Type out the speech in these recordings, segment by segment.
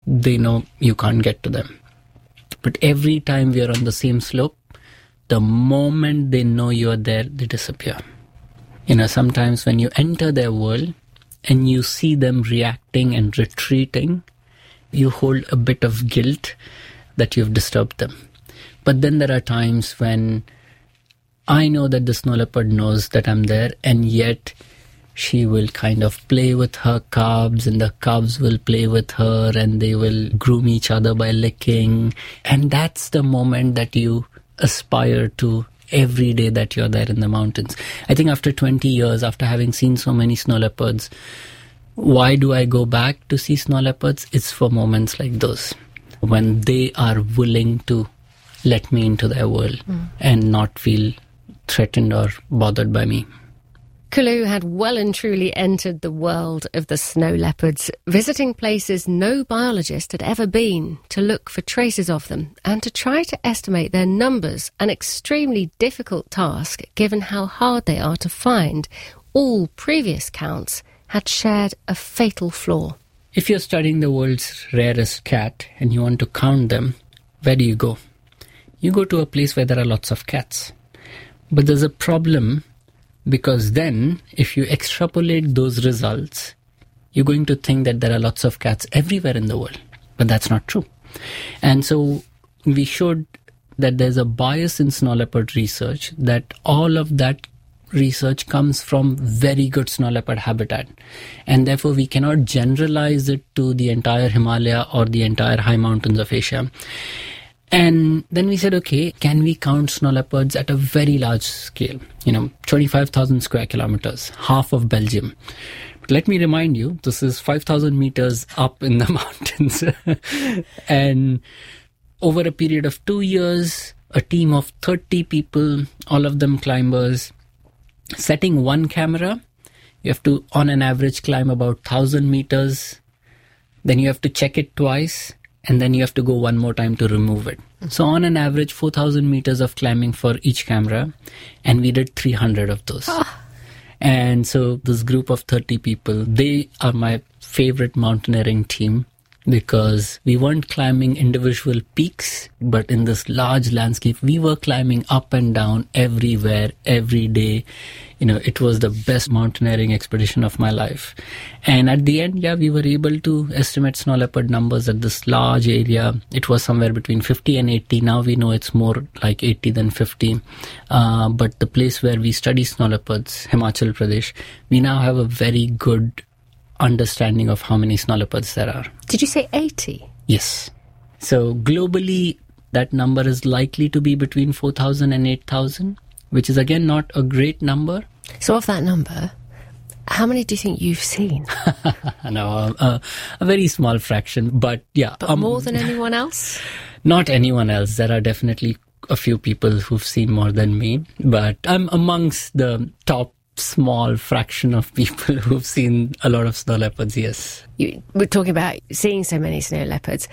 they know you can't get to them. But every time we are on the same slope, the moment they know you are there, they disappear. Sometimes when you enter their world and you see them reacting and retreating, you hold a bit of guilt that you've disturbed them. But then there are times when I know that the snow leopard knows that I'm there, and yet she will kind of play with her cubs, and the cubs will play with her, and they will groom each other by licking. And that's the moment that you aspire to every day that you're there in the mountains. I think after 20 years, after having seen so many snow leopards, why do I go back to see snow leopards? It's for moments like those, when they are willing to let me into their world and not feel threatened or bothered by me. Kulu had well and truly entered the world of the snow leopards, visiting places no biologist had ever been to look for traces of them and to try to estimate their numbers, an extremely difficult task given how hard they are to find. All previous counts had shared a fatal flaw. If you're studying the world's rarest cat and you want to count them, where do you go? You go to a place where there are lots of cats. But there's a problem, because then if you extrapolate those results, you're going to think that there are lots of cats everywhere in the world. But that's not true. And so we showed that there's a bias in snow leopard research, that all of that research comes from very good snow leopard habitat. And therefore we cannot generalize it to the entire Himalaya or the entire high mountains of Asia. And then we said, okay, can we count snow leopards at a very large scale? 25,000 square kilometers, half of Belgium. But let me remind you, this is 5,000 meters up in the mountains. And over a period of 2 years, a team of 30 people, all of them climbers, setting one camera, you have to, on an average, climb about 1,000 meters. Then you have to check it twice. And then you have to go one more time to remove it. So on an average, 4,000 meters of climbing for each camera. And we did 300 of those. And so this group of 30 people, they are my favorite mountaineering team, because we weren't climbing individual peaks, but in this large landscape, we were climbing up and down everywhere, every day. It was the best mountaineering expedition of my life. And at the end, we were able to estimate snow leopard numbers at this large area. It was somewhere between 50 and 80. Now we know it's more like 80 than 50. But the place where we study snow leopards, Himachal Pradesh, we now have a very good understanding of how many snow leopards there are. Did you say 80? Yes. So globally, that number is likely to be between 4,000 and 8,000, which is again not a great number. So of that number, how many do you think you've seen? No, a very small fraction, but yeah. But more than anyone else? Not anyone else. There are definitely a few people who've seen more than me, but I'm amongst the top small fraction of people who've seen a lot of snow leopards, yes. We're talking about seeing so many snow leopards.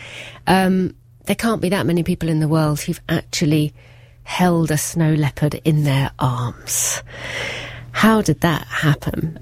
There can't be that many people in the world who've actually held a snow leopard in their arms. How did that happen?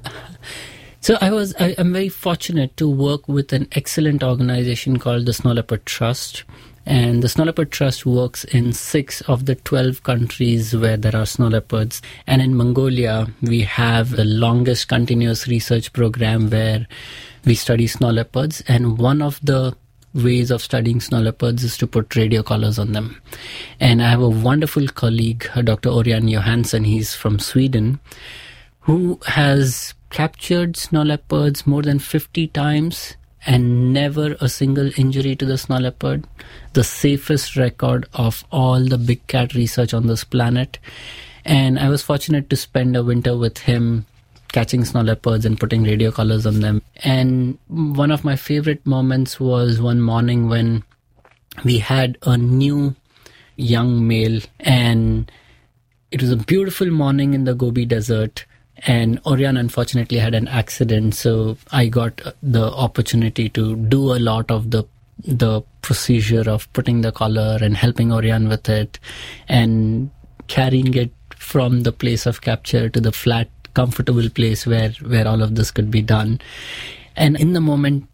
So I'm very fortunate to work with an excellent organization called the Snow Leopard Trust. And the Snow Leopard Trust works in 6 of the 12 countries where there are snow leopards. And in Mongolia, we have the longest continuous research program where we study snow leopards. And one of the ways of studying snow leopards is to put radio collars on them. And I have a wonderful colleague, Dr. Orion Johansson, he's from Sweden, who has captured snow leopards more than 50 times and never a single injury to the snow leopard. The safest record of all the big cat research on this planet. And I was fortunate to spend a winter with him catching snow leopards and putting radio collars on them. And one of my favorite moments was one morning when we had a new young male, and it was a beautiful morning in the Gobi Desert. And Orion unfortunately had an accident, so I got the opportunity to do a lot of the procedure of putting the collar and helping Orion with it and carrying it from the place of capture to the flat, comfortable place where all of this could be done. And in the moment,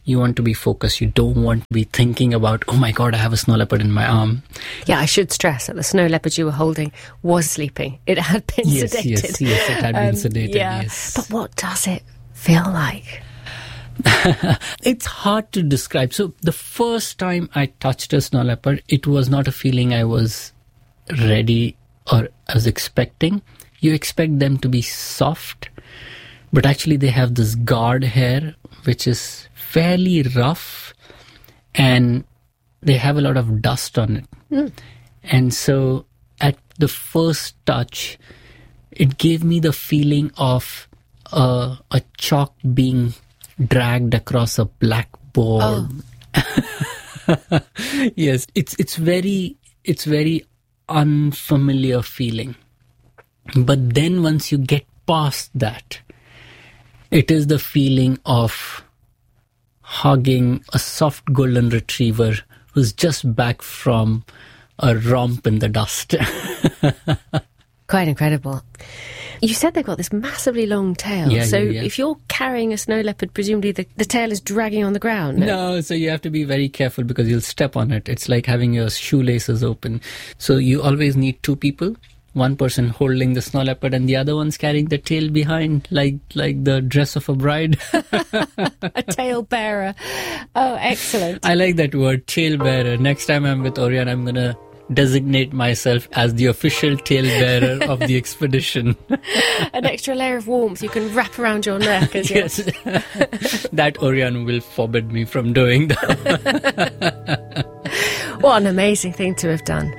You want to be focused. You don't want to be thinking about, oh my God, I have a snow leopard in my arm. Yeah, I should stress that the snow leopard you were holding was sleeping. It had been sedated. Yes, it had been sedated, yeah. yes. But what does it feel like? It's hard to describe. So the first time I touched a snow leopard, it was not a feeling I was ready or I was expecting. You expect them to be soft, but actually they have this guard hair which is fairly rough and they have a lot of dust on it. And so at the first touch, it gave me the feeling of a chalk being dragged across a blackboard. Oh. Yes, it's very unfamiliar feeling. But then once you get past that, it is the feeling of hugging a soft golden retriever who's just back from a romp in the dust. Quite incredible. You said they've got this massively long tail. Yeah. If you're carrying a snow leopard, presumably the tail is dragging on the ground. No, so you have to be very careful because you'll step on it. It's like having your shoelaces open. So you always need two people. One person holding the snow leopard and the other one's carrying the tail behind, like the dress of a bride. A tail bearer. Oh, excellent. I like that word, tail bearer. Next time I'm with Orion, I'm going to designate myself as the official tail bearer of the expedition. An extra layer of warmth you can wrap around your neck. Yes. That Orion will forbid me from doing that. What an amazing thing to have done.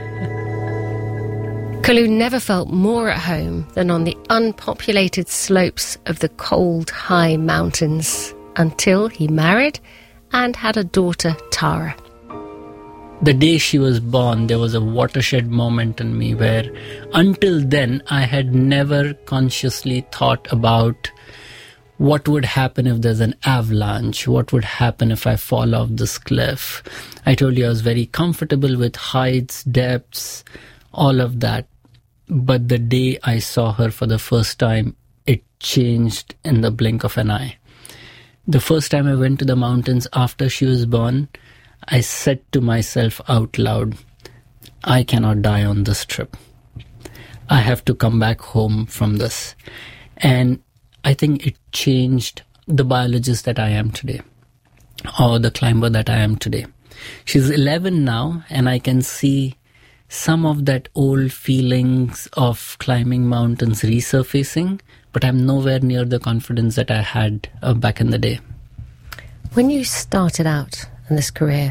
Kalu never felt more at home than on the unpopulated slopes of the cold, high mountains until he married and had a daughter, Tara. The day she was born, there was a watershed moment in me where until then I had never consciously thought about what would happen if there's an avalanche, what would happen if I fall off this cliff. I told you I was very comfortable with heights, depths, all of that. But the day I saw her for the first time, it changed in the blink of an eye. The first time I went to the mountains after she was born, I said to myself out loud, I cannot die on this trip. I have to come back home from this. And I think it changed the biologist that I am today, or the climber that I am today. She's 11 now, and I can see some of that old feelings of climbing mountains resurfacing, but I'm nowhere near the confidence that I had back in the day. When you started out in this career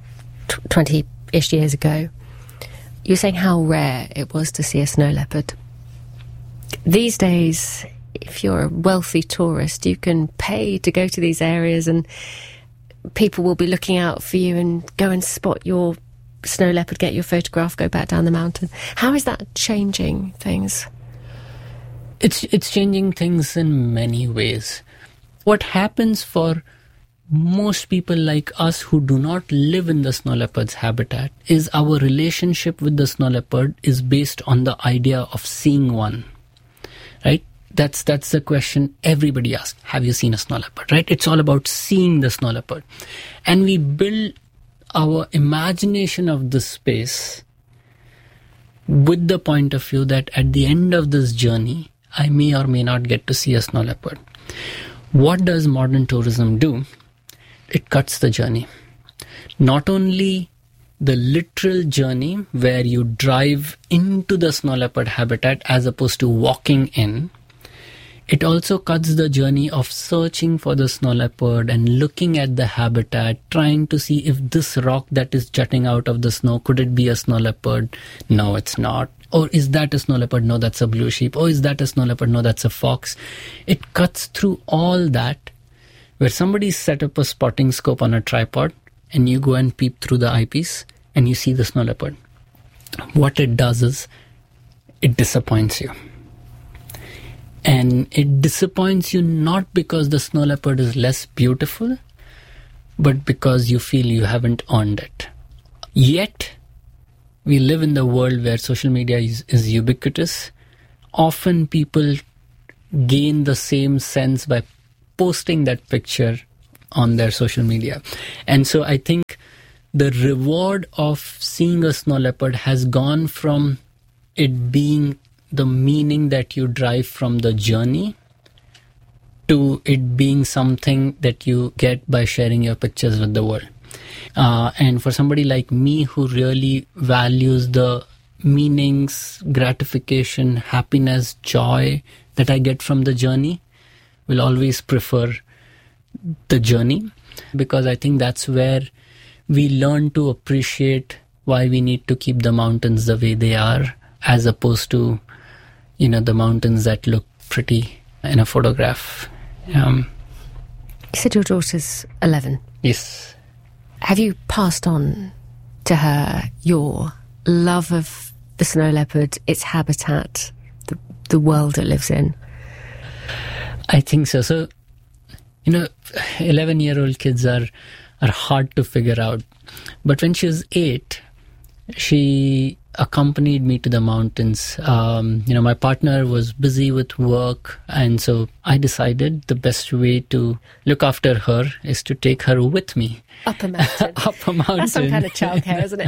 20-ish years ago, you were saying how rare it was to see a snow leopard. These days, if you're a wealthy tourist, you can pay to go to these areas and people will be looking out for you and go and spot your snow leopard, get your photograph, go back down the mountain. How is that changing things? It's changing things in many ways. What happens for most people like us who do not live in the snow leopard's habitat is our relationship with the snow leopard is based on the idea of seeing one, right? That's the question everybody asks. Have you seen a snow leopard, right? It's all about seeing the snow leopard. And we build our imagination of this space with the point of view that at the end of this journey, I may or may not get to see a snow leopard. What does modern tourism do? It cuts the journey. Not only the literal journey where you drive into the snow leopard habitat as opposed to walking in, it also cuts the journey of searching for the snow leopard and looking at the habitat, trying to see if this rock that is jutting out of the snow, could it be a snow leopard? No, it's not. Or is that a snow leopard? No, that's a blue sheep. Or is that a snow leopard? No, that's a fox. It cuts through all that, where somebody set up a spotting scope on a tripod and you go and peep through the eyepiece and you see the snow leopard. What it does is it disappoints you. And it disappoints you not because the snow leopard is less beautiful, but because you feel you haven't earned it. Yet, we live in the world where social media is ubiquitous. Often people gain the same sense by posting that picture on their social media. And so I think the reward of seeing a snow leopard has gone from it being the meaning that you derive from the journey to it being something that you get by sharing your pictures with the world. And for somebody like me who really values the meanings, gratification, happiness, joy that I get from the journey, will always prefer the journey, because I think that's where we learn to appreciate why we need to keep the mountains the way they are, as opposed to, the mountains that look pretty in a photograph. You said your daughter's 11. Yes. Have you passed on to her your love of the snow leopard, its habitat, the world it lives in? I think so. So, 11-year-old kids are hard to figure out. But when she was 8, she accompanied me to the mountains. My partner was busy with work, and so I decided the best way to look after her is to take her with me. Up a mountain. Up a mountain. That's some kind of childcare, isn't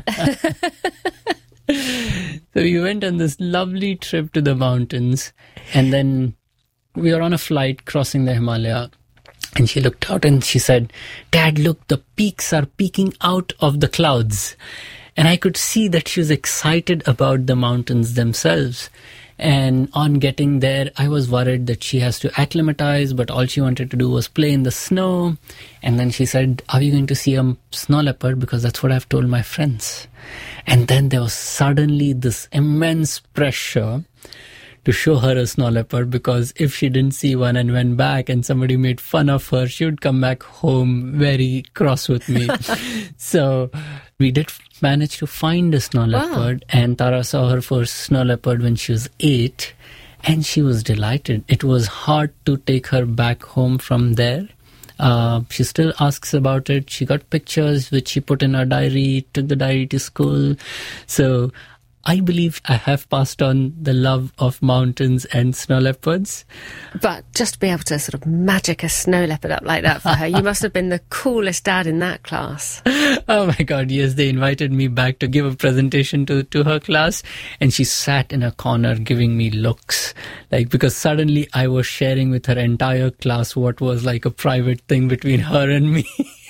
it? So we went on this lovely trip to the mountains, and then we were on a flight crossing the Himalaya, and she looked out and she said, "Dad, look, the peaks are peeking out of the clouds." And I could see that she was excited about the mountains themselves. And on getting there, I was worried that she has to acclimatize, but all she wanted to do was play in the snow. And then she said, "Are you going to see a snow leopard? Because that's what I've told my friends." And then there was suddenly this immense pressure to show her a snow leopard, because if she didn't see one and went back and somebody made fun of her, she would come back home very cross with me. So we did manage to find a snow leopard, and Tara saw her first snow leopard when she was 8, and she was delighted. It was hard to take her back home from there. She still asks about it. She got pictures which she put in her diary, took the diary to school. So I believe I have passed on the love of mountains and snow leopards. But just to be able to sort of magic a snow leopard up like that for her, you must have been the coolest dad in that class. Oh my God, yes. They invited me back to give a presentation to her class, and she sat in a corner giving me looks, because suddenly I was sharing with her entire class what was like a private thing between her and me.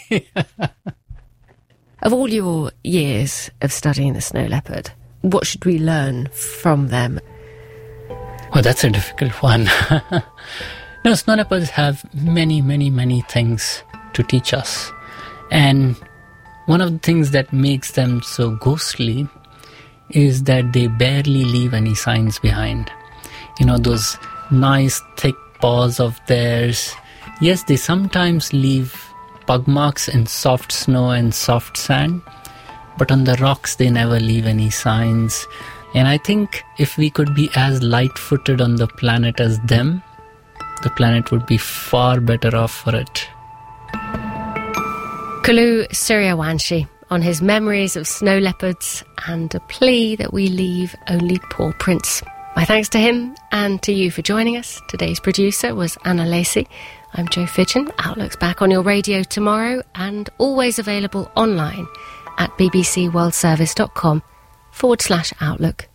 Of all your years of studying the snow leopard, what should we learn from them? Oh, that's a difficult one. Snow leopards have many, many, many things to teach us. And one of the things that makes them so ghostly is that they barely leave any signs behind. Those nice, thick paws of theirs. Yes, they sometimes leave pug marks in soft snow and soft sand, but on the rocks they never leave any signs. And I think if we could be as light-footed on the planet as them, the planet would be far better off for it. Kulu Suryawanshi on his memories of snow leopards and a plea that we leave only paw prints. My thanks to him and to you for joining us. Today's producer was Anna Lacey. I'm Jo Fidgen. Outlook's back on your radio tomorrow and always available online at bbcworldservice.com/Outlook.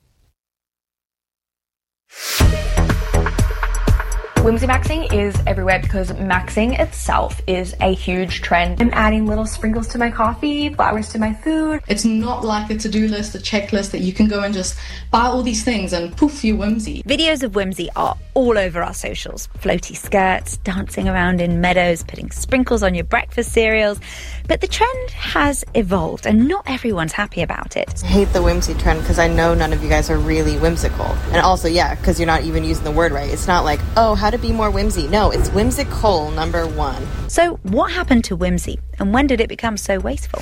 Whimsy maxing is everywhere because maxing itself is a huge trend. I'm adding little sprinkles to my coffee, flowers to my food. It's not like a to-do list, a checklist that you can go and just buy all these things and poof, you're whimsy. Videos of whimsy are all over our socials. Floaty skirts, dancing around in meadows, putting sprinkles on your breakfast cereals. But the trend has evolved and not everyone's happy about it. I hate the whimsy trend because I know none of you guys are really whimsical. And also, because you're not even using the word right. It's not like, oh, how to be more whimsy. No, it's whimsical, number one. So what happened to whimsy and when did it become so wasteful?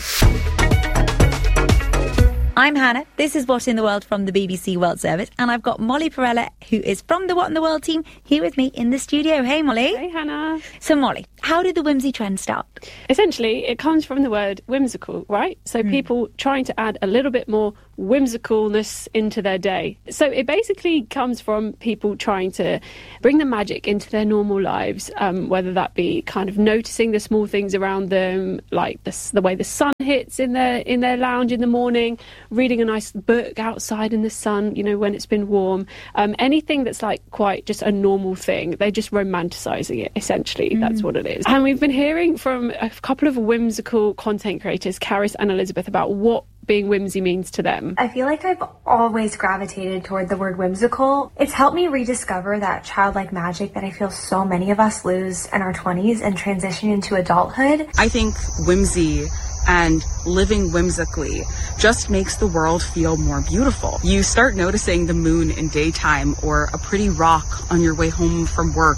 I'm Hannah. This is What in the World from the BBC World Service, and I've got Molly Perella, who is from the What in the World team, here with me in the studio. Hey, Molly. Hey, Hannah. So, Molly, how did the whimsy trend start? Essentially, it comes from the word whimsical, right? So people trying to add a little bit more whimsicalness into their day. So it basically comes from people trying to bring the magic into their normal lives, whether that be kind of noticing the small things around them, like the way the sun hits in their lounge in the morning, reading a nice book outside in the sun, when it's been warm, anything that's like quite just a normal thing. They're just romanticizing it, essentially. That's what it is. And we've been hearing from a couple of whimsical content creators, Karis and Elizabeth, about what being whimsy means to them. I feel like I've always gravitated toward the word whimsical. It's helped me rediscover that childlike magic that I feel so many of us lose in our 20s and transition into adulthood. I think whimsy and living whimsically just makes the world feel more beautiful. You start noticing the moon in daytime, or a pretty rock on your way home from work,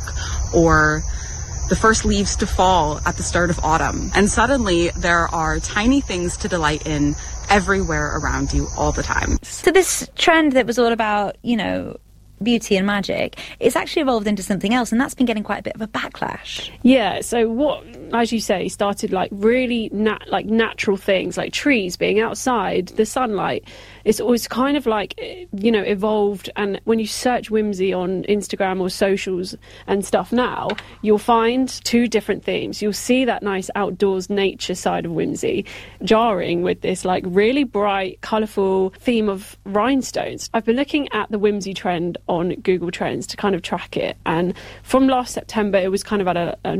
or the first leaves to fall at the start of autumn. And suddenly there are tiny things to delight in everywhere around you all the time. So this trend that was all about, beauty and magic, it's actually evolved into something else, and that's been getting quite a bit of a backlash. Yeah, so what, as you say, started like really natural things, like trees being outside, the sunlight. It's always kind of like, evolved. And when you search whimsy on Instagram or socials and stuff now, you'll find two different themes. You'll see that nice outdoors nature side of whimsy jarring with this like really bright, colourful theme of rhinestones. I've been looking at the whimsy trend on Google Trends to kind of track it. And from last September, it was kind of at a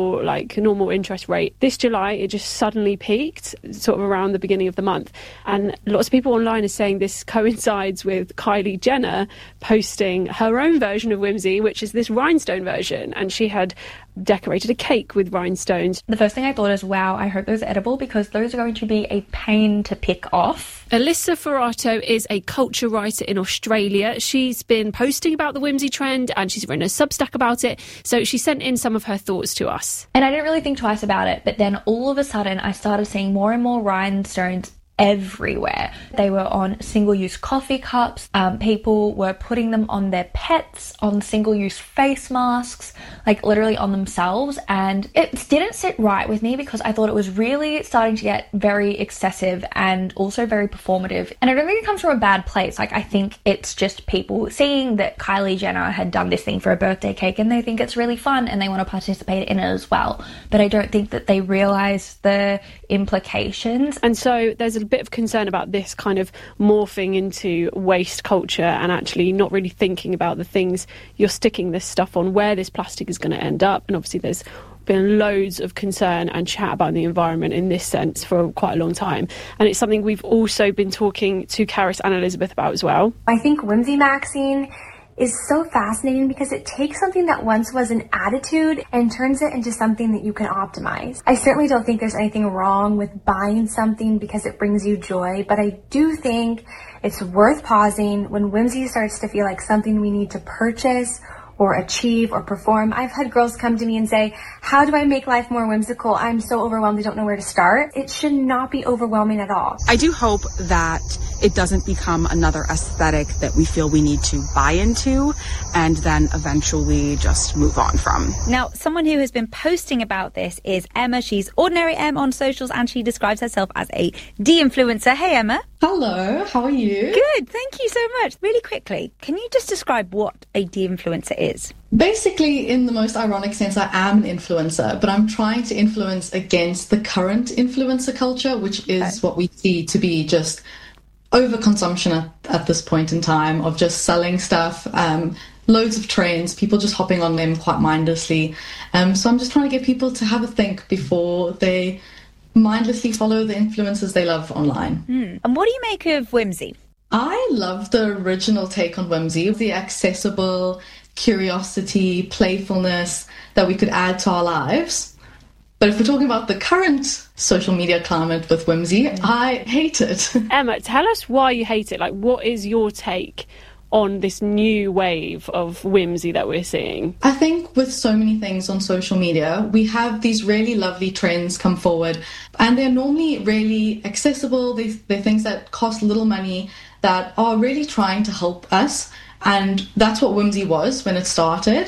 normal interest rate. This July, it just suddenly peaked sort of around the beginning of the month. And lots of people online are saying this coincides with Kylie Jenner posting her own version of whimsy, which is this rhinestone version. And she had decorated a cake with rhinestones. The first thing I thought is, wow, I hope those are edible, because those are going to be a pain to pick off. Alyssa Ferrato is a culture writer in Australia. She's been posting about the whimsy trend and she's written a Substack about it. So she sent in some of her thoughts to us. And I didn't really think twice about it, but then all of a sudden I started seeing more and more rhinestones everywhere. They were on single-use coffee cups. People were putting them on their pets, on single-use face masks, like literally on themselves. And it didn't sit right with me because I thought it was really starting to get very excessive and also very performative. And I don't think it comes from a bad place. Like, I think it's just people seeing that Kylie Jenner had done this thing for a birthday cake and they think it's really fun and they want to participate in it as well. But I don't think that they realize the implications. And so there's a bit of concern about this kind of morphing into waste culture and actually not really thinking about the things you're sticking this stuff on, where this plastic is going to end up. And obviously there's been loads of concern and chat about the environment in this sense for quite a long time. And it's something we've also been talking to Karis and Elizabeth about as well. I think Whimsy Maxine is so fascinating because it takes something that once was an attitude and turns it into something that you can optimize. I certainly don't think there's anything wrong with buying something because it brings you joy, but I do think it's worth pausing when whimsy starts to feel like something we need to purchase or achieve or perform. I've had girls come to me and say, how do I make life more whimsical? I'm so overwhelmed, I don't know where to start. It should not be overwhelming at all. I do hope that it doesn't become another aesthetic that we feel we need to buy into and then eventually just move on from. Now, someone who has been posting about this is Emma. She's Ordinary Em on socials and she describes herself as a de-influencer. Hey, Emma. Hello, how are you? Good, thank you so much. Really quickly, can you just describe what a de-influencer is? Basically, in the most ironic sense, I am an influencer, but I'm trying to influence against the current influencer culture, which is what we see to be just overconsumption at this point in time of just selling stuff, loads of trends, people just hopping on them quite mindlessly. So I'm just trying to get people to have a think before they mindlessly follow the influencers they love online. And what do you make of whimsy? I love the original take on whimsy, the accessible curiosity, playfulness that we could add to our lives. But if we're talking about the current social media climate with whimsy, I hate it. Emma, tell us why you hate it. Like, what is your take on this new wave of whimsy that we're seeing? I think with so many things on social media, we have these really lovely trends come forward, and they're normally really accessible. They're things that cost little money, that are really trying to help us. And that's what whimsy was when it started.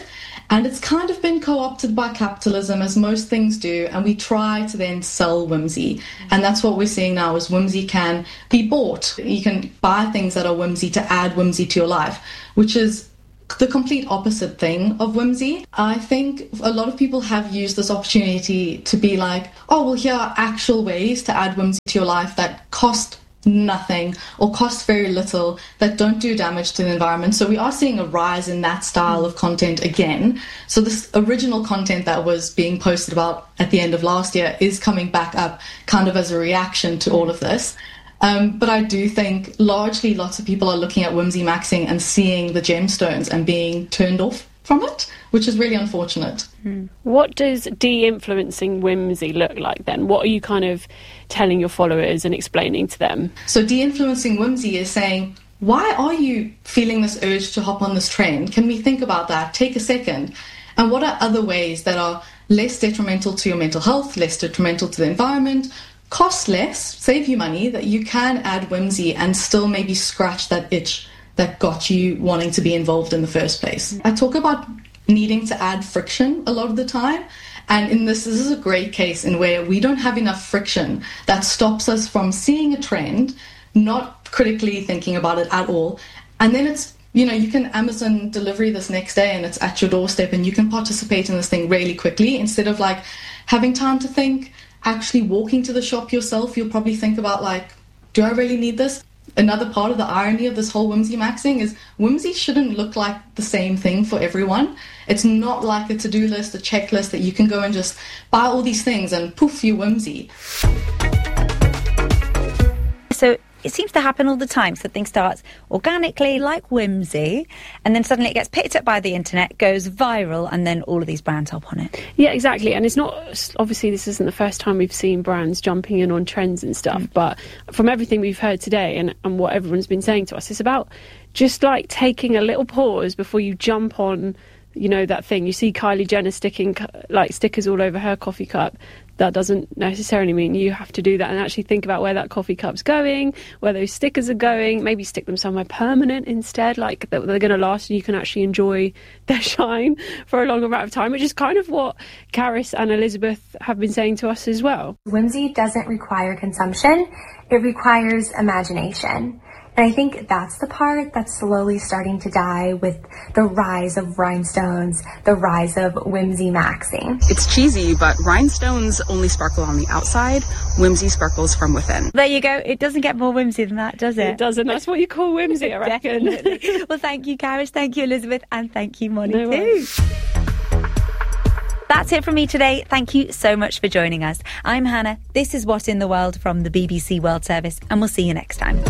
And it's kind of been co-opted by capitalism, as most things do, and we try to then sell whimsy. And that's what we're seeing now, is whimsy can be bought. You can buy things that are whimsy to add whimsy to your life, which is the complete opposite thing of whimsy. I think a lot of people have used this opportunity to be like, oh, well, here are actual ways to add whimsy to your life that cost nothing or cost very little, that don't do damage to the environment. So we are seeing a rise in that style of content again. So this original content that was being posted about at the end of last year is coming back up kind of as a reaction to all of this. But I do think largely lots of people are looking at whimsy maxing and seeing the gemstones and being turned off from it, which is really unfortunate. What does de-influencing whimsy look like then? What are you kind of telling your followers and explaining to them? So de-influencing whimsy is saying, why are you feeling this urge to hop on this trend? Can we think about that? Take a second. And what are other ways that are less detrimental to your mental health, less detrimental to the environment, cost less, save you money, that you can add whimsy and still maybe scratch that itch that got you wanting to be involved in the first place? I talk about needing to add friction a lot of the time, and in this is a great case in where we don't have enough friction that stops us from seeing a trend, not critically thinking about it at all, and then it's, you know, you can Amazon delivery this next day and it's at your doorstep and you can participate in this thing really quickly instead of like having time to think. Actually walking to the shop yourself, you'll probably think about like, do I really need this? Another part of the irony of this whole whimsy maxing is whimsy shouldn't look like the same thing for everyone. It's not like a to-do list, a checklist that you can go and just buy all these things and poof, you whimsy. So it seems to happen all the time. Something starts organically, like whimsy, and then suddenly it gets picked up by the internet, goes viral, and then all of these brands hop on it. Yeah, exactly. And it's not, obviously this isn't the first time we've seen brands jumping in on trends and stuff, but from everything we've heard today and what everyone's been saying to us, it's about just like taking a little pause before you jump on, you know, that thing. You see Kylie Jenner sticking like stickers all over her coffee cup. That doesn't necessarily mean you have to do that, and actually think about where that coffee cup's going, where those stickers are going. Maybe stick them somewhere permanent instead, like that they're going to last and you can actually enjoy their shine for a longer amount of time, which is kind of what Caris and Elizabeth have been saying to us as well. Whimsy doesn't require consumption, it requires imagination. And I think that's the part that's slowly starting to die with the rise of rhinestones, the rise of whimsy maxing. It's cheesy, but rhinestones only sparkle on the outside. Whimsy sparkles from within. There you go. It doesn't get more whimsy than that, does it? It doesn't. That's what you call whimsy, I reckon. Definitely. Well, thank you, Caris. Thank you, Elizabeth. And thank you, Molly, No too. worries. That's it from me today. Thank you so much for joining us. I'm Hannah. This is What in the World from the BBC World Service, and we'll see you next time.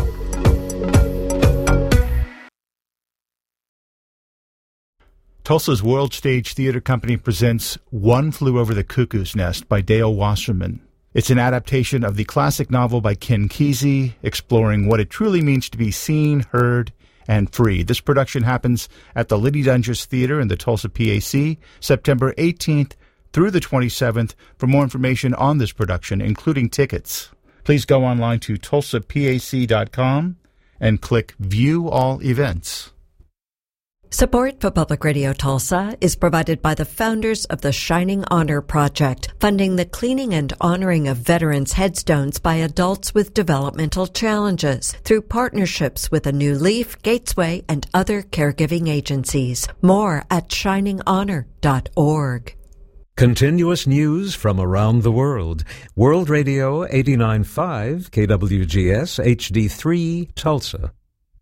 Tulsa's World Stage Theatre Company presents One Flew Over the Cuckoo's Nest by Dale Wasserman. It's an adaptation of the classic novel by Ken Kesey, exploring what it truly means to be seen, heard, and free. This production happens at the Liddy Dunges Theatre in the Tulsa PAC, September 18th through the 27th. For more information on this production, including tickets, please go online to tulsapac.com and click View All Events. Support for Public Radio Tulsa is provided by the founders of the Shining Honor Project, funding the cleaning and honoring of veterans' headstones by adults with developmental challenges through partnerships with A New Leaf, Gatesway, and other caregiving agencies. More at shininghonor.org. Continuous news from around the world. World Radio 89.5, KWGS HD3, Tulsa.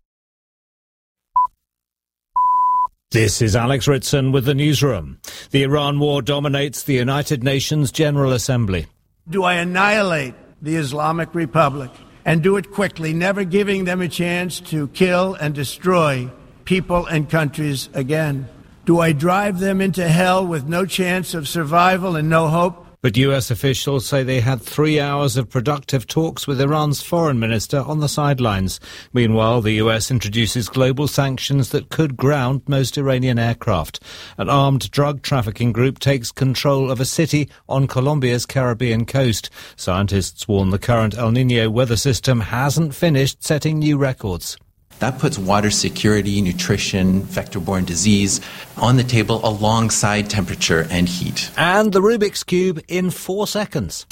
This is Alex Ritson with the newsroom. The Iran war dominates the United Nations General Assembly. Do I annihilate the Islamic Republic and do it quickly, never giving them a chance to kill and destroy people and countries again? Do I drive them into hell with no chance of survival and no hope? But U.S. officials say they had 3 hours of productive talks with Iran's foreign minister on the sidelines. Meanwhile, the U.S. introduces global sanctions that could ground most Iranian aircraft. An armed drug trafficking group takes control of a city on Colombia's Caribbean coast. Scientists warn the current El Niño weather system hasn't finished setting new records. That puts water security, nutrition, vector-borne disease on the table alongside temperature and heat. And the Rubik's Cube in 4 seconds.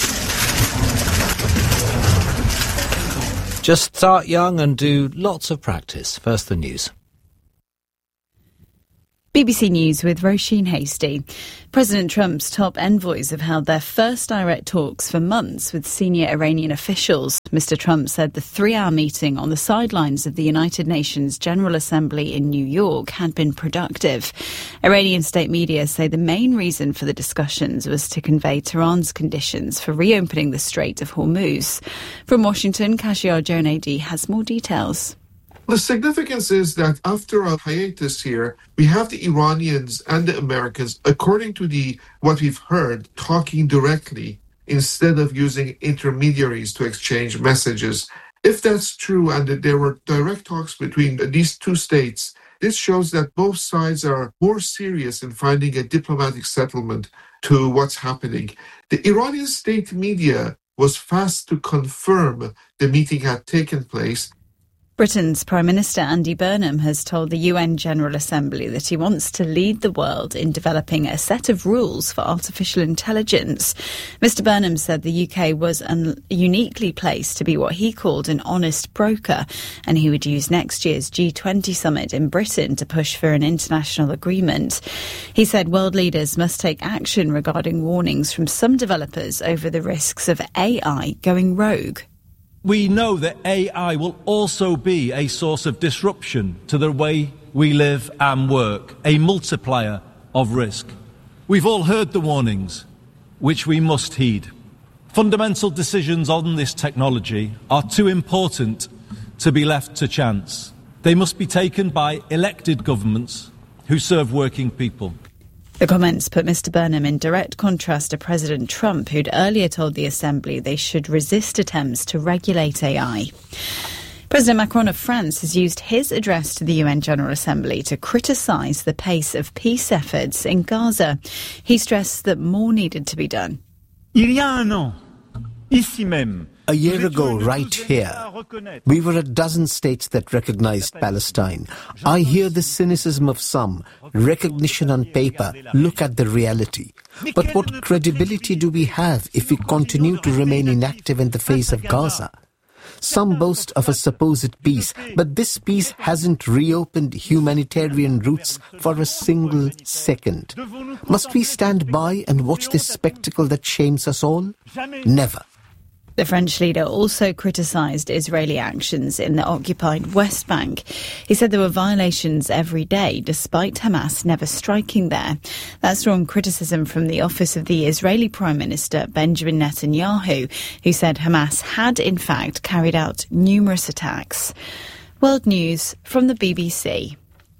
Just start young and do lots of practice. First the news. BBC News with Roisin Hasty. President Trump's top envoys have held their first direct talks for months with senior Iranian officials. Mr. Trump said the 3-hour meeting on the sidelines of the United Nations General Assembly in New York had been productive. Iranian state media say the main reason for the discussions was to convey Tehran's conditions for reopening the Strait of Hormuz. From Washington, Kashiyar Jonadi has more details. The significance is that after a hiatus here, we have the Iranians and the Americans, according to what we've heard, talking directly instead of using intermediaries to exchange messages. If that's true and that there were direct talks between these two states, this shows that both sides are more serious in finding a diplomatic settlement to what's happening. The Iranian state media was fast to confirm the meeting had taken place. Britain's Prime Minister Andy Burnham has told the UN General Assembly that he wants to lead the world in developing a set of rules for artificial intelligence. Mr. Burnham said the UK was uniquely placed to be what he called an honest broker, and he would use next year's G20 summit in Britain to push for an international agreement. He said world leaders must take action regarding warnings from some developers over the risks of AI going rogue. We know that AI will also be a source of disruption to the way we live and work, a multiplier of risk. We've all heard the warnings, which we must heed. Fundamental decisions on this technology are too important to be left to chance. They must be taken by elected governments who serve working people. The comments put Mr. Burnham in direct contrast to President Trump, who'd earlier told the Assembly they should resist attempts to regulate AI. President Macron of France has used his address to the UN General Assembly to criticise the pace of peace efforts in Gaza. He stressed that more needed to be done. A year ago, right here, we were a dozen states that recognized Palestine. I hear the cynicism of some. Recognition on paper. Look at the reality. But what credibility do we have if we continue to remain inactive in the face of Gaza? Some boast of a supposed peace, but this peace hasn't reopened humanitarian routes for a single second. Must we stand by and watch this spectacle that shames us all? Never. The French leader also criticised Israeli actions in the occupied West Bank. He said there were violations every day, despite Hamas never striking there. That's drawn criticism from the office of the Israeli Prime Minister, Benjamin Netanyahu, who said Hamas had, in fact, carried out numerous attacks. World News from the BBC.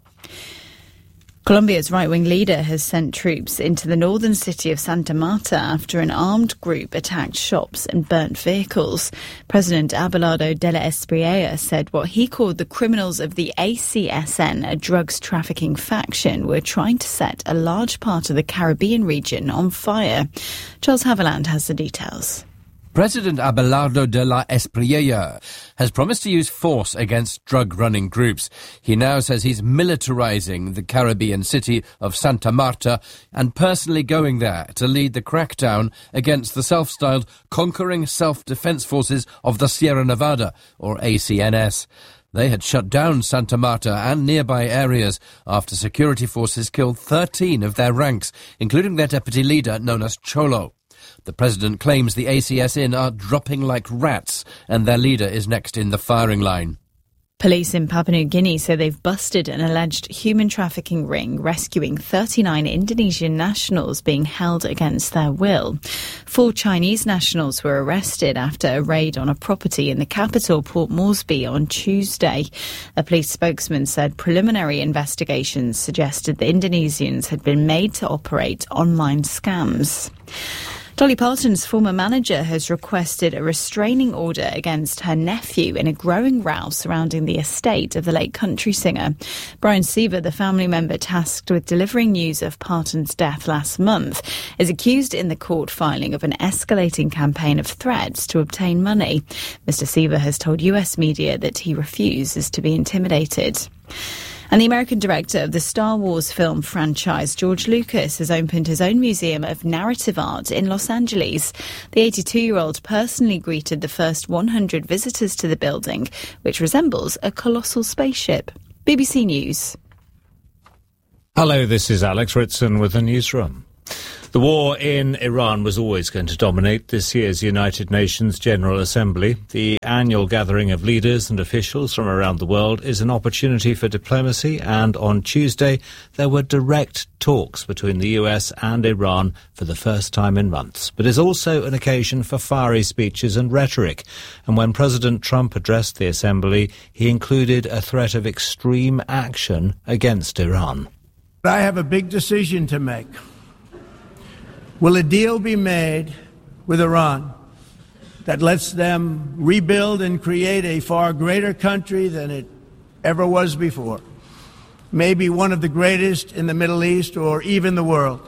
Colombia's right-wing leader has sent troops into the northern city of Santa Marta after an armed group attacked shops and burnt vehicles. President Abelardo de la Espriella said what he called the criminals of the ACSN, a drugs trafficking faction, were trying to set a large part of the Caribbean region on fire. Charles Haviland has the details. President Abelardo de la Espriella has promised to use force against drug-running groups. He now says he's militarizing the Caribbean city of Santa Marta and personally going there to lead the crackdown against the self-styled Conquering Self-Defense Forces of the Sierra Nevada, or ACNS. They had shut down Santa Marta and nearby areas after security forces killed 13 of their ranks, including their deputy leader known as Cholo. The president claims the ACSN are dropping like rats and their leader is next in the firing line. Police in Papua New Guinea say they've busted an alleged human trafficking ring, rescuing 39 Indonesian nationals being held against their will. 4 Chinese nationals were arrested after a raid on a property in the capital, Port Moresby, on Tuesday. A police spokesman said preliminary investigations suggested the Indonesians had been made to operate online scams. Dolly Parton's former manager has requested a restraining order against her nephew in a growing row surrounding the estate of the late country singer. Brian Seaver, the family member tasked with delivering news of Parton's death last month, is accused in the court filing of an escalating campaign of threats to obtain money. Mr. Seaver has told US media that he refuses to be intimidated. And the American director of the Star Wars film franchise, George Lucas, has opened his own museum of narrative art in Los Angeles. The 82-year-old personally greeted the first 100 visitors to the building, which resembles a colossal spaceship. BBC News. Hello, this is Alex Ritson with the newsroom. The war in Iran was always going to dominate this year's United Nations General Assembly. The annual gathering of leaders and officials from around the world is an opportunity for diplomacy, and on Tuesday there were direct talks between the US and Iran for the first time in months. But it's also an occasion for fiery speeches and rhetoric. And when President Trump addressed the Assembly, he included a threat of extreme action against Iran. I have a big decision to make. Will a deal be made with Iran that lets them rebuild and create a far greater country than it ever was before? Maybe one of the greatest in the Middle East or even the world?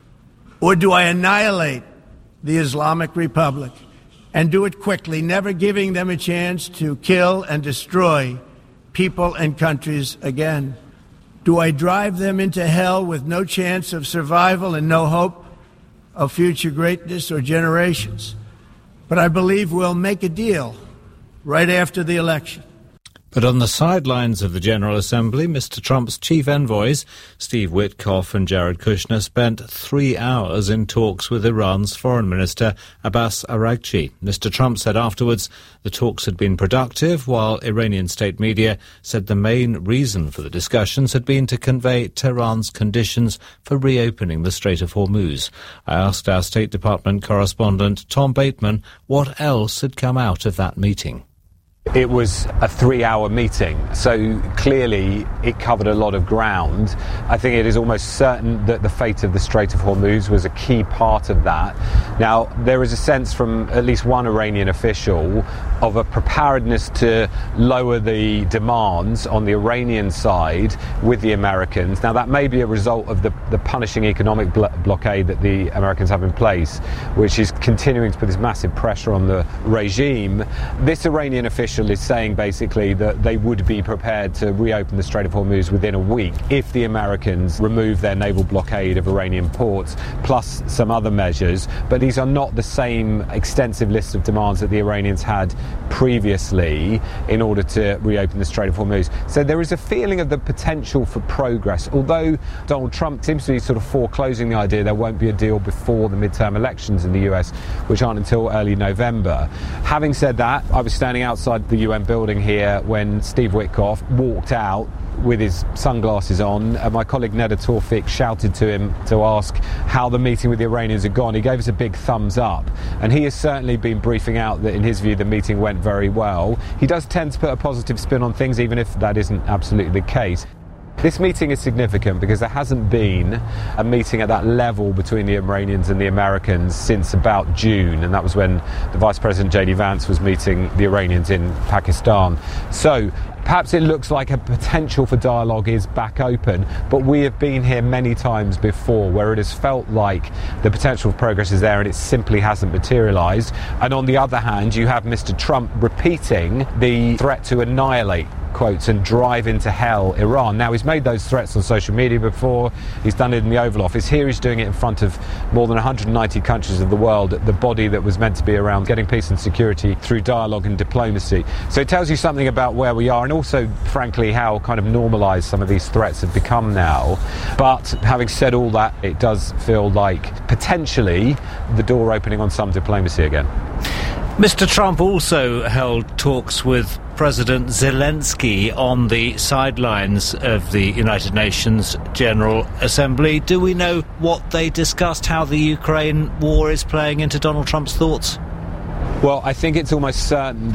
Or do I annihilate the Islamic Republic and do it quickly, never giving them a chance to kill and destroy people and countries again? Do I drive them into hell with no chance of survival and no hope of future greatness or generations? But I believe we'll make a deal right after the election. But on the sidelines of the General Assembly, Mr. Trump's chief envoys, Steve Witkoff and Jared Kushner, spent 3 hours in talks with Iran's Foreign Minister Abbas Araghchi. Mr. Trump said afterwards the talks had been productive, while Iranian state media said the main reason for the discussions had been to convey Tehran's conditions for reopening the Strait of Hormuz. I asked our State Department correspondent Tom Bateman what else had come out of that meeting. It was a 3-hour meeting, so clearly it covered a lot of ground. I think it is almost certain that the fate of the Strait of Hormuz was a key part of that. Now, there is a sense from at least one Iranian official of a preparedness to lower the demands on the Iranian side with the Americans. Now, that may be a result of the punishing economic blockade that the Americans have in place, which is continuing to put this massive pressure on the regime. This Iranian official is saying basically that they would be prepared to reopen the Strait of Hormuz within a week if the Americans remove their naval blockade of Iranian ports, plus some other measures. But these are not the same extensive list of demands that the Iranians had previously in order to reopen the Strait of Hormuz. So there is a feeling of the potential for progress, although Donald Trump seems to be sort of foreclosing the idea there won't be a deal before the midterm elections in the US, which aren't until early November. Having said that, I was standing outside the UN building here when Steve Witkoff walked out with his sunglasses on. My colleague Neda Tawfiq shouted to him to ask how the meeting with the Iranians had gone. He gave us a big thumbs up, and he has certainly been briefing out that in his view the meeting went very well. He does tend to put a positive spin on things, even if that isn't absolutely the case. This meeting is significant because there hasn't been a meeting at that level between the Iranians and the Americans since about June, and that was when the Vice President J.D. Vance was meeting the Iranians in Pakistan. So perhaps it looks like a potential for dialogue is back open, but we have been here many times before where it has felt like the potential for progress is there and it simply hasn't materialised. And on the other hand, you have Mr. Trump repeating the threat to annihilate, quotes, and drive into hell Iran. Now, he's made those threats on social media before. He's done it in the Oval Office. Here he's doing it in front of more than 190 countries of the world, the body that was meant to be around getting peace and security through dialogue and diplomacy. So it tells you something about where we are, and also, frankly, how kind of normalised some of these threats have become now. But having said all that, it does feel like potentially the door opening on some diplomacy again. Mr. Trump also held talks with President Zelensky on the sidelines of the United Nations General Assembly. Do we know what they discussed, how the Ukraine war is playing into Donald Trump's thoughts? Well, I think it's almost certain that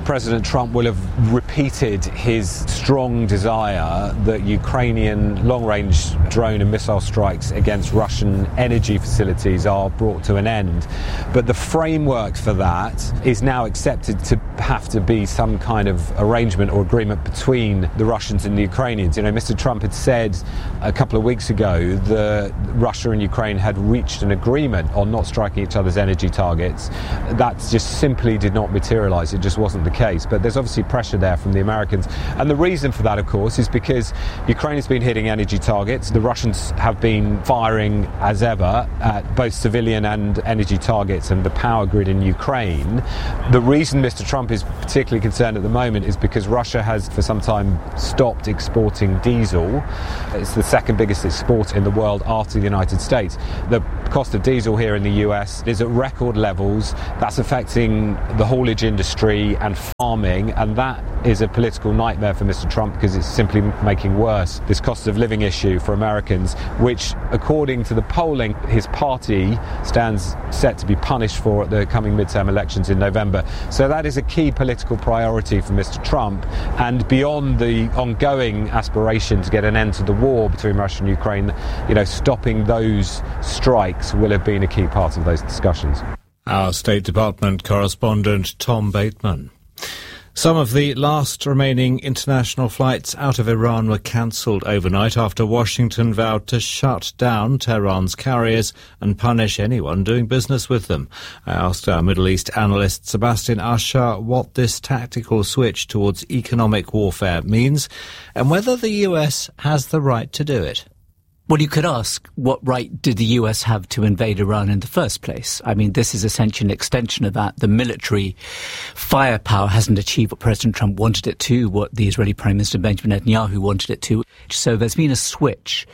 President Trump will have repeated his strong desire that Ukrainian long-range drone and missile strikes against Russian energy facilities are brought to an end. But the framework for that is now accepted to have to be some kind of arrangement or agreement between the Russians and the Ukrainians. You know, Mr. Trump had said a couple of weeks ago that Russia and Ukraine had reached an agreement on not striking each other's energy targets. That just simply did not materialise. It just wasn't the case. But there's obviously pressure there from the Americans. And the reason for that, of course, is because Ukraine has been hitting energy targets. The Russians have been firing, as ever, at both civilian and energy targets and the power grid in Ukraine. The reason Mr. Trump is particularly concerned at the moment is because Russia has for some time stopped exporting diesel. It's the second biggest export in the world after the United States. The cost of diesel here in the US is at record levels. That's affecting the haulage industry and farming, and that is a political nightmare for Mr. Trump because it's simply making worse this cost of living issue for Americans, which, according to the polling, his party stands set to be punished for at the coming midterm elections in November. So that is a key political priority for Mr. Trump, and beyond the ongoing aspiration to get an end to the war between Russia and Ukraine, you know, stopping those strikes will have been a key part of those discussions. Our State Department correspondent Tom Bateman. Some of the last remaining international flights out of Iran were cancelled overnight after Washington vowed to shut down Tehran's carriers and punish anyone doing business with them. I asked our Middle East analyst Sebastian Usher what this tactical switch towards economic warfare means and whether the US has the right to do it. Well, you could ask, what right did the US have to invade Iran in the first place? I mean, this is essentially an extension of that. The military firepower hasn't achieved what President Trump wanted it to, what the Israeli Prime Minister Benjamin Netanyahu wanted it to. So there's been a switch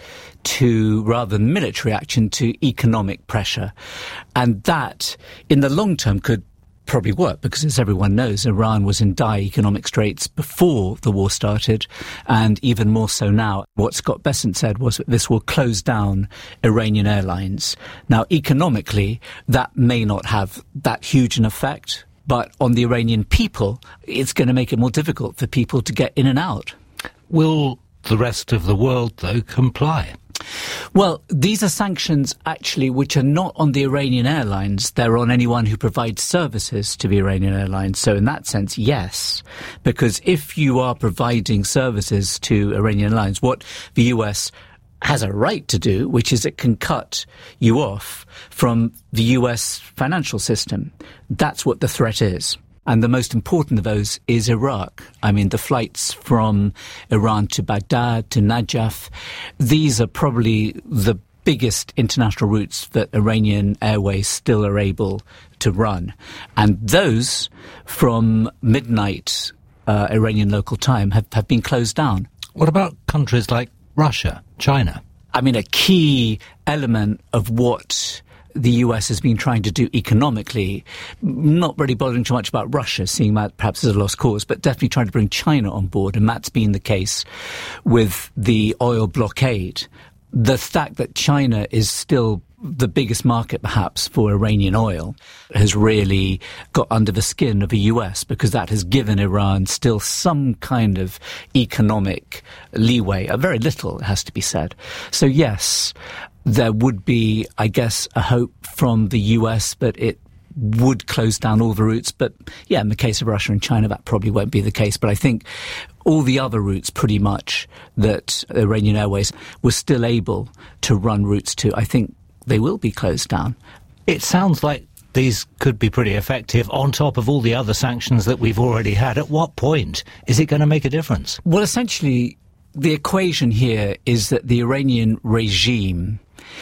to, rather than military action, to economic pressure. And that, in the long term, could probably work because, as everyone knows, Iran was in dire economic straits before the war started, and even more so now. What Scott Bessent said was that this will close down Iranian airlines. Now, economically, that may not have that huge an effect, but on the Iranian people, it's going to make it more difficult for people to get in and out. Will the rest of the world, though, comply? Well, these are sanctions, actually, which are not on the Iranian airlines. They're on anyone who provides services to the Iranian airlines. So in that sense, yes. Because if you are providing services to Iranian airlines, what the US has a right to do, which is it can cut you off from the US financial system. That's what the threat is. And the most important of those is Iraq. I mean, the flights from Iran to Baghdad, to Najaf, these are probably the biggest international routes that Iranian Airways still are able to run. And those, from midnight Iranian local time, have been closed down. What about countries like Russia, China? I mean, a key element of what the US has been trying to do economically, not really bothering too much about Russia, seeing that perhaps as a lost cause, but definitely trying to bring China on board, and that's been the case with the oil blockade. The fact that China is still the biggest market perhaps for Iranian oil has really got under the skin of the US, because that has given Iran still some kind of economic leeway, very little, it has to be said. So yes, there would be, I guess, a hope from the US that it would close down all the routes. But yeah, in the case of Russia and China, that probably won't be the case. But I think all the other routes, pretty much, that Iranian Airways was still able to run routes to, I think they will be closed down. It sounds like these could be pretty effective on top of all the other sanctions that we've already had. At what point is it going to make a difference? Well, essentially, the equation here is that the Iranian regime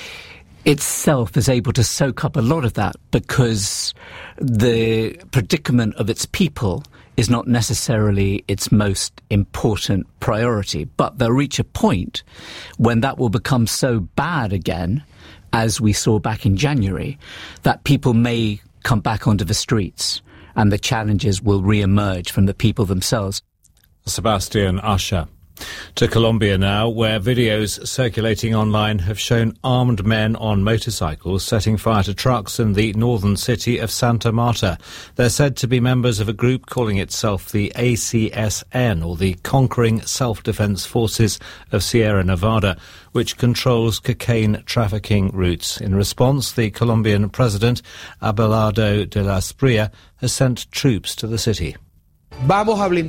itself is able to soak up a lot of that, because the predicament of its people is not necessarily its most important priority. But they'll reach a point when that will become so bad again, as we saw back in January, that people may come back onto the streets and the challenges will re-emerge from the people themselves. Sebastian Usher. To Colombia now, where videos circulating online have shown armed men on motorcycles setting fire to trucks in the northern city of Santa Marta. They're said to be members of a group calling itself the ACSN, or the Conquering Self-Defense Forces of Sierra Nevada, which controls cocaine trafficking routes. In response, the Colombian president, Abelardo de la Espriella, has sent troops to the city. We're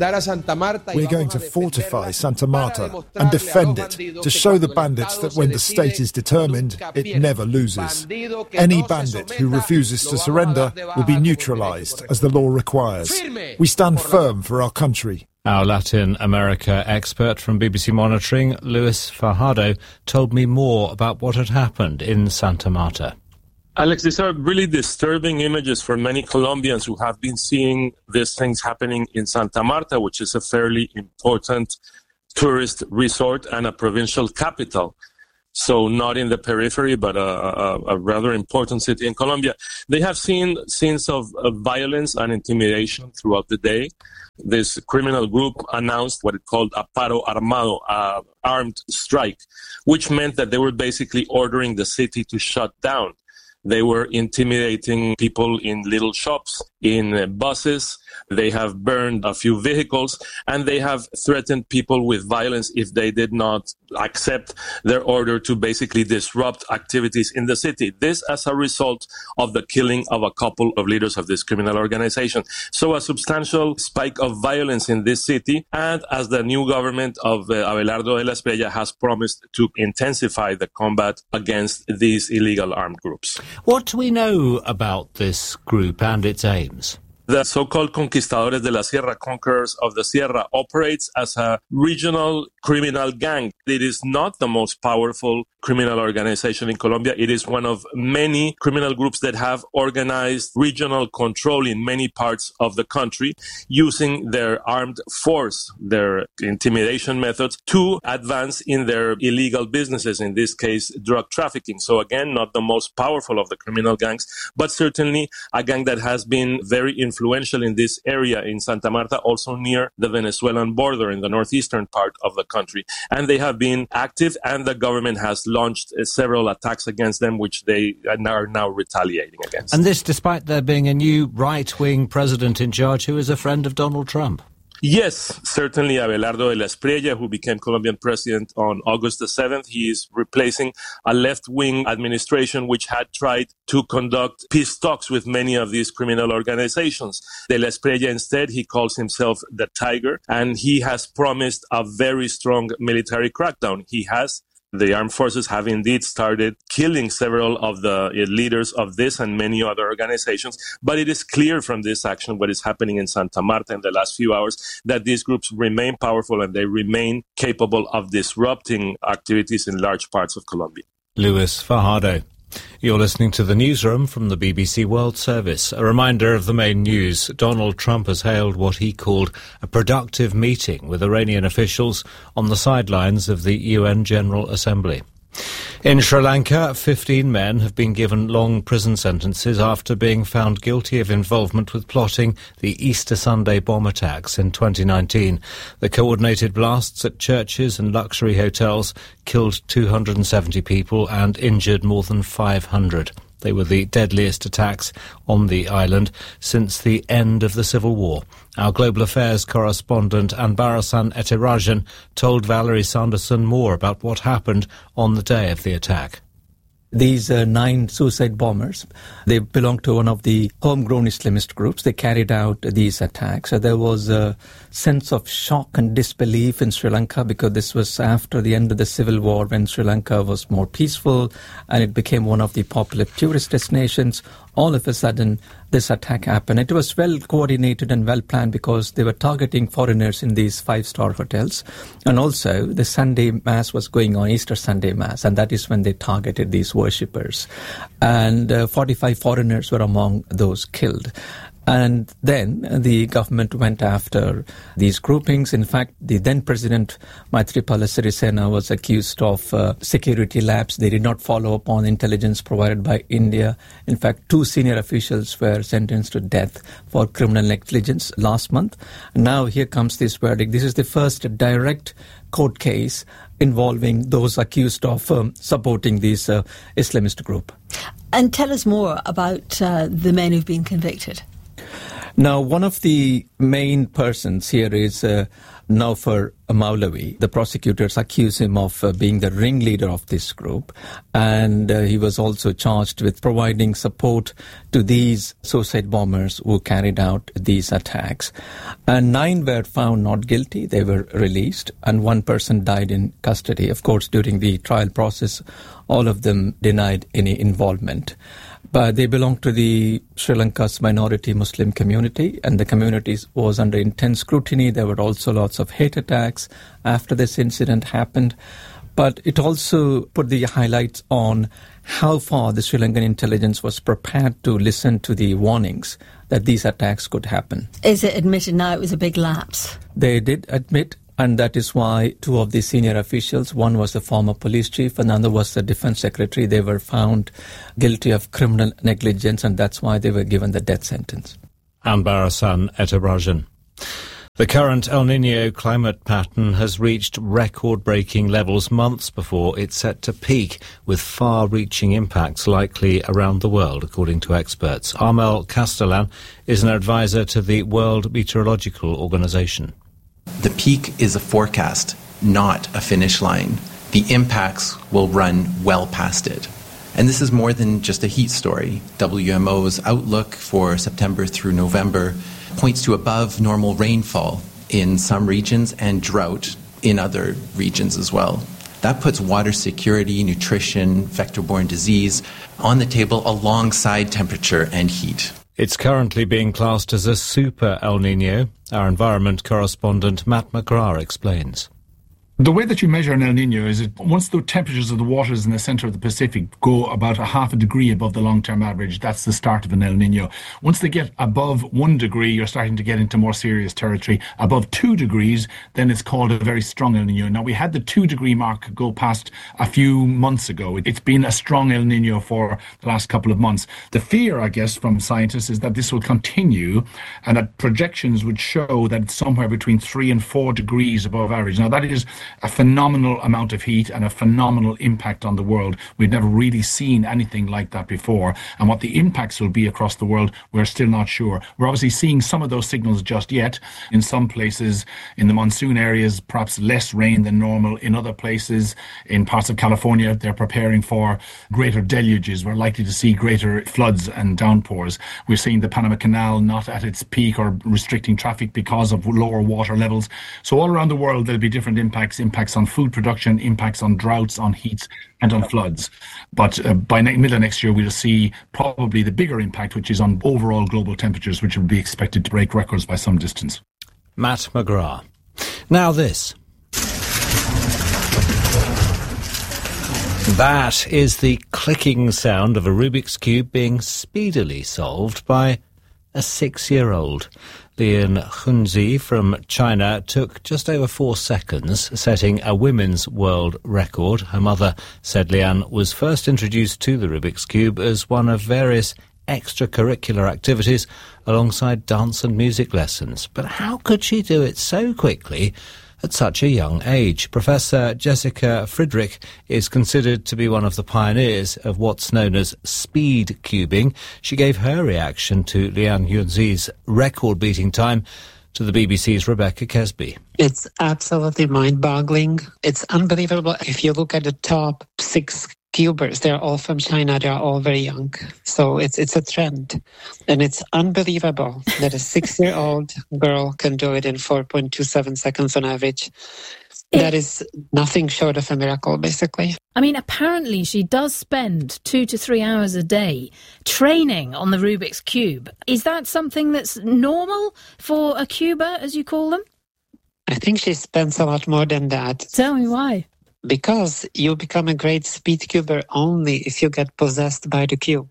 going to fortify Santa Marta and defend it to show the bandits that when the state is determined, it never loses. Any bandit who refuses to surrender will be neutralized as the law requires. We stand firm for our country. Our Latin America expert from BBC Monitoring, Luis Fajardo, told me more about what had happened in Santa Marta. Alex, these are really disturbing images for many Colombians who have been seeing these things happening in Santa Marta, which is a fairly important tourist resort and a provincial capital. So not in the periphery, but a rather important city in Colombia. They have seen scenes of violence and intimidation throughout the day. This criminal group announced what it called a paro armado, armed strike, which meant that they were basically ordering the city to shut down. They were intimidating people in little shops, in buses. They have burned a few vehicles, and they have threatened people with violence if they did not accept their order to basically disrupt activities in the city. This as a result of the killing of a couple of leaders of this criminal organization. So a substantial spike of violence in this city, and as the new government of Abelardo de la Espriella has promised to intensify the combat against these illegal armed groups. What do we know about this group and its aims? The so-called Conquistadores de la Sierra, Conquerors of the Sierra, operates as a regional criminal gang. It is not the most powerful criminal organization in Colombia. It is one of many criminal groups that have organized regional control in many parts of the country, using their armed force, their intimidation methods, to advance in their illegal businesses, in this case, drug trafficking. So again, not the most powerful of the criminal gangs, but certainly a gang that has been very influential in this area in Santa Marta, also near the Venezuelan border in the northeastern part of the country. And they have been active, and the government has launched several attacks against them, which they are now retaliating against. And this despite there being a new right-wing president in charge who is a friend of Donald Trump. Yes, certainly Abelardo de la Espriella, who became Colombian president on August the 7th, he is replacing a left-wing administration which had tried to conduct peace talks with many of these criminal organizations. De la Espriella, instead, he calls himself the Tiger, and he has promised a very strong military crackdown. The armed forces have indeed started killing several of the leaders of this and many other organizations. But it is clear from this action, what is happening in Santa Marta in the last few hours, that these groups remain powerful and they remain capable of disrupting activities in large parts of Colombia. Luis Fajardo. You're listening to the newsroom from the BBC World Service. A reminder of the main news. Donald Trump has hailed what he called a productive meeting with Iranian officials on the sidelines of the UN General Assembly. In Sri Lanka, 15 men have been given long prison sentences after being found guilty of involvement with plotting the Easter Sunday bomb attacks in 2019. The coordinated blasts at churches and luxury hotels killed 270 people and injured more than 500. They were the deadliest attacks on the island since the end of the Civil War. Our Global Affairs correspondent Anbarasan Etirajan told Valerie Sanderson more about what happened on the day of the attack. These 9 suicide bombers, they belong to one of the homegrown Islamist groups. They carried out these attacks. So there was a sense of shock and disbelief in Sri Lanka because this was after the end of the Civil War, when Sri Lanka was more peaceful and it became one of the popular tourist destinations. All of a sudden, this attack happened. It was well coordinated and well planned because they were targeting foreigners in these 5-star hotels. And also, the Sunday Mass was going on, Easter Sunday Mass, and that is when they targeted these worshippers. And 45 foreigners were among those killed. And then the government went after these groupings. In fact, the then President Maithripala Sirisena was accused of security lapse. They did not follow up on intelligence provided by India. In fact, 2 senior officials were sentenced to death for criminal negligence last month. Now here comes this verdict. This is the first direct court case involving those accused of supporting this Islamist group. And tell us more about the men who've been convicted. Now, one of the main persons here is Naufar Maulawi. The prosecutors accuse him of being the ringleader of this group, and he was also charged with providing support to these suicide bombers who carried out these attacks. And 9 were found not guilty. They were released, and 1 person died in custody. Of course, during the trial process, all of them denied any involvement. But they belong to the Sri Lanka's minority Muslim community, and the community was under intense scrutiny. There were also lots of hate attacks after this incident happened. But it also put the highlights on how far the Sri Lankan intelligence was prepared to listen to the warnings that these attacks could happen. Is it admitted now it was a big lapse? They did admit. And that is why 2 of the senior officials, one was the former police chief, another was the defense secretary, they were found guilty of criminal negligence, and that's why they were given the death sentence. Anbarasan Etabrajan. The current El Niño climate pattern has reached record-breaking levels months before it's set to peak, with far-reaching impacts likely around the world, according to experts. Armel Castellan is an advisor to the World Meteorological Organization. The peak is a forecast, not a finish line. The impacts will run well past it. And this is more than just a heat story. WMO's outlook for September through November points to above normal rainfall in some regions and drought in other regions as well. That puts water security, nutrition, vector-borne disease on the table alongside temperature and heat. It's currently being classed as a super El Niño. Our environment correspondent Matt McGrath explains. The way that you measure an El Niño is that once the temperatures of the waters in the centre of the Pacific go about a half a degree above the long-term average, that's the start of an El Niño. Once they get above 1 degree, you're starting to get into more serious territory. Above 2 degrees, then it's called a very strong El Niño. Now, we had the 2-degree mark go past a few months ago. It's been a strong El Niño for the last couple of months. The fear, I guess, from scientists is that this will continue and that projections would show that it's somewhere between 3 and 4 degrees above average. Now, that is a phenomenal amount of heat and a phenomenal impact on the world. We've never really seen anything like that before. And what the impacts will be across the world, we're still not sure. We're obviously seeing some of those signals just yet. In some places, in the monsoon areas, perhaps less rain than normal. In other places, in parts of California, they're preparing for greater deluges. We're likely to see greater floods and downpours. We're seeing the Panama Canal not at its peak or restricting traffic because of lower water levels. So all around the world, there'll be different impacts on food production, impacts on droughts, on heats, and on floods. But by middle of next year, we'll see probably the bigger impact, which is on overall global temperatures, which will be expected to break records by some distance. Matt McGrath. Now this. That is the clicking sound of a Rubik's Cube being speedily solved by a 6-year-old. Lian Hunzi from China took just over 4 seconds, setting a women's world record. Her mother said Lian was first introduced to the Rubik's Cube as one of various extracurricular activities alongside dance and music lessons. But how could she do it so quickly at such a young age? Professor Jessica Friedrich is considered to be one of the pioneers of what's known as speed cubing. She gave her reaction to Lian Hunzi's record-beating time to the BBC's Rebecca Kesby. It's absolutely mind-boggling. It's unbelievable. If you look at the top 6 cubers, they're all from China. They're all very young. So it's a trend. And it's unbelievable that a 6-year-old girl can do it in 4.27 seconds on average. That is nothing short of a miracle, basically. I mean, apparently she does spend 2 to 3 hours a day training on the Rubik's Cube. Is that something that's normal for a cuber, as you call them? I think she spends a lot more than that. Tell me why. Because you become a great speed cuber only if you get possessed by the cube.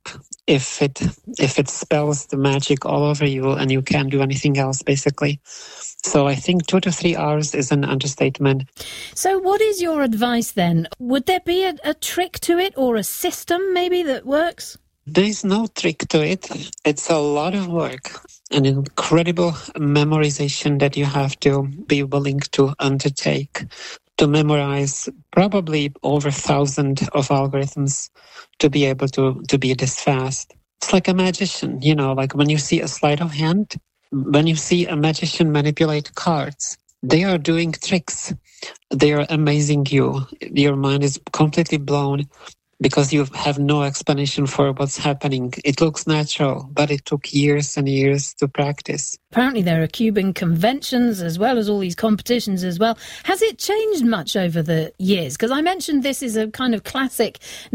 if it spells the magic all over you and you can't do anything else, basically. So I think 2 to 3 hours is an understatement. So what is your advice then? Would there be a trick to it, or a system maybe that works? There is no trick to it. It's a lot of work, an incredible memorization that you have to be willing to undertake, to memorize probably over 1,000 of algorithms to be able to be this fast. It's like a magician, like when you see a sleight of hand, when you see a magician manipulate cards, they are doing tricks. They are amazing you. Your mind is completely blown because you have no explanation for what's happening. It looks natural, but it took years and years to practice. Apparently there are Cuban conventions as well as all these competitions as well. Has it changed much over the years? Because I mentioned this is a kind of classic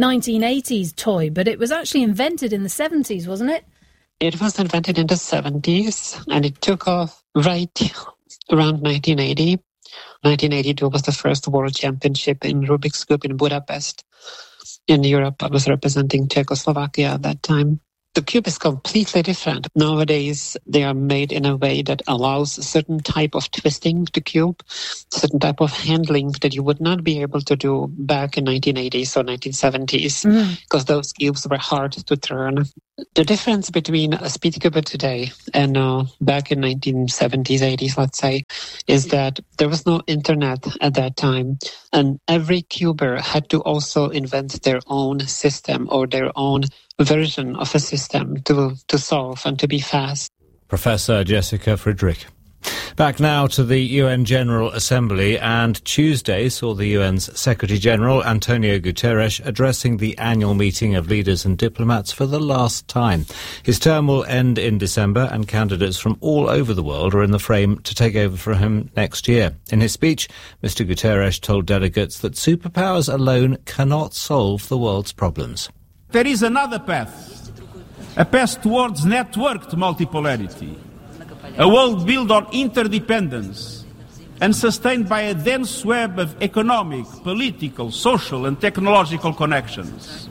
1980s toy, but it was actually invented in the 70s, wasn't it? It was invented in the 70s, and it took off right around 1980. 1982 was the first world championship in Rubik's Cube in Budapest. In Europe, I was representing Czechoslovakia at that time. The cube is completely different. Nowadays, they are made in a way that allows a certain type of twisting the cube, certain type of handling that you would not be able to do back in 1980s or 1970s, because those cubes were hard to turn. The difference between a Speedcuber today and back in 1970s, 80s, let's say, is that there was no internet at that time, and every cuber had to also invent their own system or their own version of a system to solve and to be fast. Professor Jessica Friedrich. Back now to the UN General Assembly, and Tuesday saw the UN's Secretary-General Antonio Guterres addressing the annual meeting of leaders and diplomats for the last time. His term will end in December, and candidates from all over the world are in the frame to take over for him next year. In his speech, Mr. Guterres told delegates that superpowers alone cannot solve the world's problems. There is another path, a path towards networked multipolarity, a world built on interdependence and sustained by a dense web of economic, political, social and technological connections.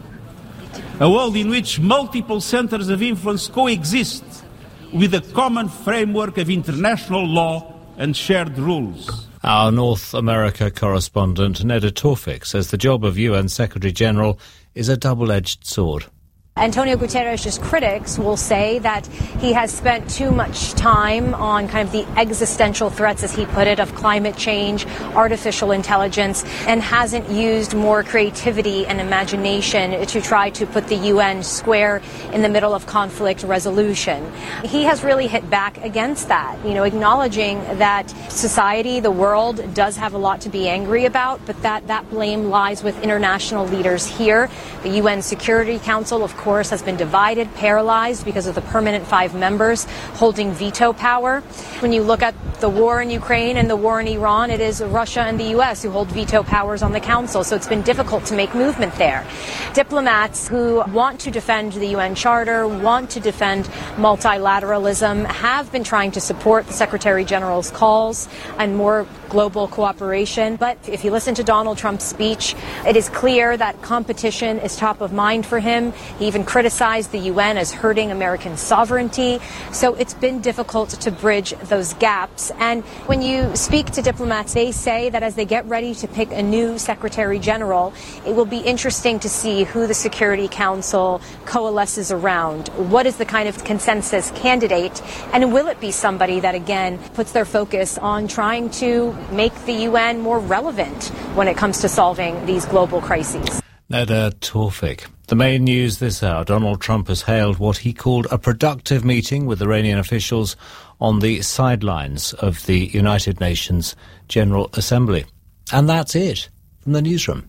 A world in which multiple centers of influence coexist with a common framework of international law and shared rules. Our North America correspondent Neda Tawfik says the job of UN Secretary-General is a double-edged sword. Antonio Guterres' critics will say that he has spent too much time on kind of the existential threats, as he put it, of climate change, artificial intelligence, and hasn't used more creativity and imagination to try to put the UN square in the middle of conflict resolution. He has really hit back against that, acknowledging that society, the world, does have a lot to be angry about, but that blame lies with international leaders here. The UN Security Council, of course, has been divided, paralyzed because of the permanent 5 members holding veto power. When you look at the war in Ukraine and the war in Iran, it is Russia and the U.S. who hold veto powers on the Council, so it's been difficult to make movement there. Diplomats who want to defend the UN Charter, want to defend multilateralism, have been trying to support the Secretary General's calls and more global cooperation. But if you listen to Donald Trump's speech, it is clear that competition is top of mind for him. He even criticized the UN as hurting American sovereignty. So it's been difficult to bridge those gaps. And when you speak to diplomats, they say that as they get ready to pick a new Secretary General, it will be interesting to see who the Security Council coalesces around. What is the kind of consensus candidate? And will it be somebody that, again, puts their focus on trying to make the UN more relevant when it comes to solving these global crises? Neda Tawfik. The main news this hour: Donald Trump has hailed what he called a productive meeting with Iranian officials on the sidelines of the United Nations General Assembly. And that's it from the newsroom.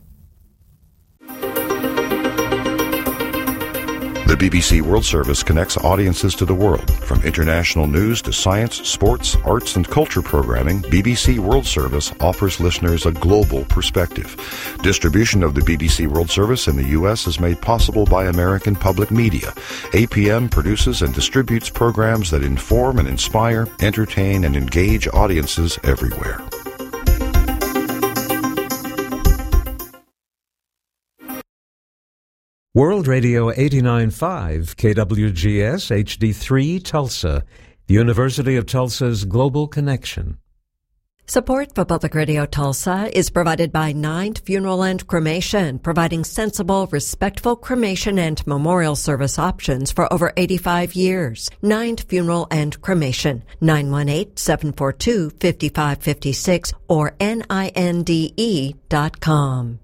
The BBC World Service connects audiences to the world. From international news to science, sports, arts and culture programming, BBC World Service offers listeners a global perspective. Distribution of the BBC World Service in the U.S. is made possible by American Public Media. APM produces and distributes programs that inform and inspire, entertain and engage audiences everywhere. World Radio 89.5 KWGS HD3 Tulsa, the University of Tulsa's Global Connection. Support for Public Radio Tulsa is provided by Ninth Funeral and Cremation, providing sensible, respectful cremation and memorial service options for over 85 years. Ninth Funeral and Cremation, 918-742-5556 or NINDE.com.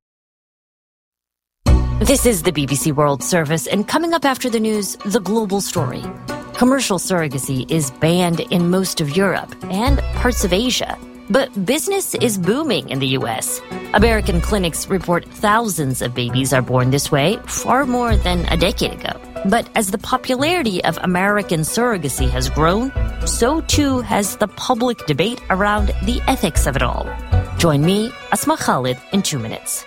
This is the BBC World Service, and coming up after the news, the global story. Commercial surrogacy is banned in most of Europe and parts of Asia, but business is booming in the U.S. American clinics report thousands of babies are born this way, far more than a decade ago. But as the popularity of American surrogacy has grown, so too has the public debate around the ethics of it all. Join me, Asma Khalid, in 2 minutes.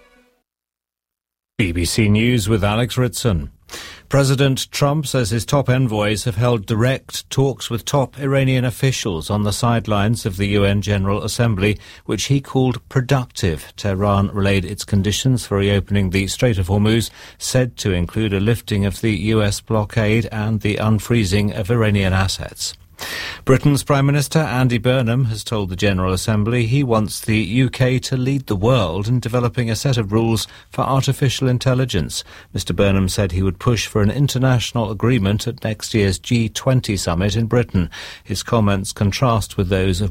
BBC News with Alex Ritson. President Trump says his top envoys have held direct talks with top Iranian officials on the sidelines of the UN General Assembly, which he called productive. Tehran relayed its conditions for reopening the Strait of Hormuz, said to include a lifting of the US blockade and the unfreezing of Iranian assets. Britain's Prime Minister Andy Burnham has told the General Assembly he wants the UK to lead the world in developing a set of rules for artificial intelligence. Mr Burnham said he would push for an international agreement at next year's G20 summit in Britain. His comments contrast with those of